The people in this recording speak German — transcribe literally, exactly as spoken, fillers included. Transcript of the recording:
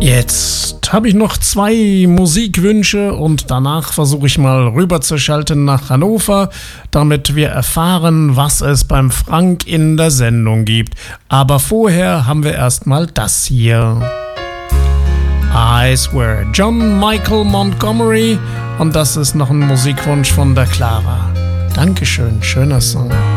Jetzt habe ich noch zwei Musikwünsche und danach versuche ich mal rüberzuschalten nach Hannover, damit wir erfahren, was es beim Frank in der Sendung gibt. Aber vorher haben wir erstmal das hier. I Swear, John Michael Montgomery, und das ist noch ein Musikwunsch von der Clara. Dankeschön, schöner Song.